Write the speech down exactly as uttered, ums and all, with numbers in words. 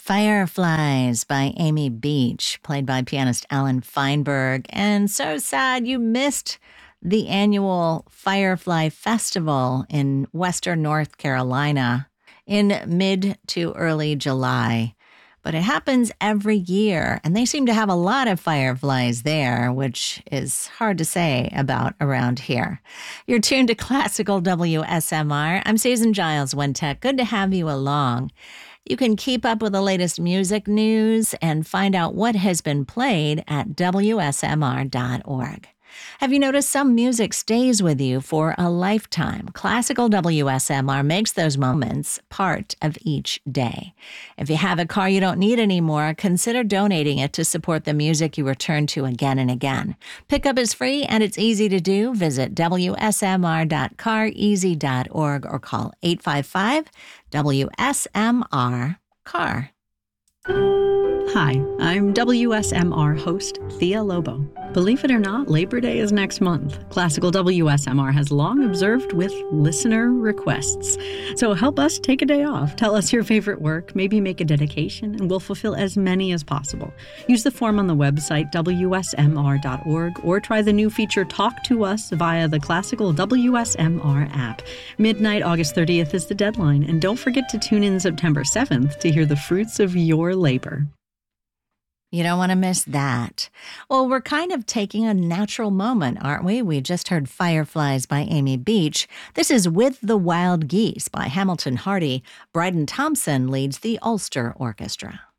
Fireflies by Amy Beach, played by pianist Alan Feinberg. And so sad you missed the annual Firefly Festival in Western North Carolina in mid to early July. But it happens every year, and they seem to have a lot of fireflies there, which is hard to say about around here. You're tuned to Classical W S M R. I'm Susan Giles Wintech. Good to have you along. You can keep up with the latest music news and find out what has been played at W S M R dot org. Have you noticed some music stays with you for a lifetime? Classical W S M R makes those moments part of each day. If you have a car you don't need anymore, consider donating it to support the music you return to again and again. Pickup is free and it's easy to do. Visit W S M R dot car easy dot org or call eight five five W S M R C A R. Hi, I'm W S M R host Thea Lobo. Believe it or not, Labor Day is next month. Classical W S M R has long observed with listener requests. So help us take a day off. Tell us your favorite work, maybe make a dedication, and we'll fulfill as many as possible. Use the form on the website W S M R dot org or try the new feature Talk to Us via the Classical W S M R app. Midnight August thirtieth is the deadline, and don't forget to tune in September seventh to hear the fruits of your labor. You don't want to miss that. Well, we're kind of taking a natural moment, aren't we? We just heard Fireflies by Amy Beach. This is With the Wild Geese by Hamilton Hardy. Bryden Thompson leads the Ulster Orchestra.